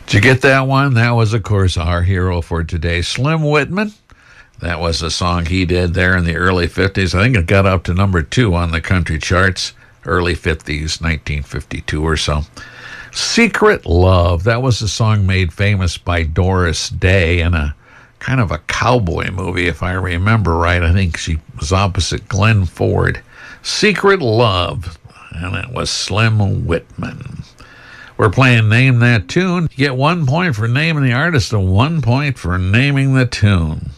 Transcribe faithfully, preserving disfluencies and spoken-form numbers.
Did you get that one? That was, of course, our hero for today, Slim Whitman. That was a song he did there in the early fifties. I think it got up to number two on the country charts, early fifties, nineteen fifty-two or so. Secret Love. That was a song made famous by Doris Day in a kind of a cowboy movie, if I remember right. I think she was opposite Glenn Ford. Secret Love, and it was Slim Whitman. We're playing Name That Tune. You get one point for naming the artist and one point for naming the tune.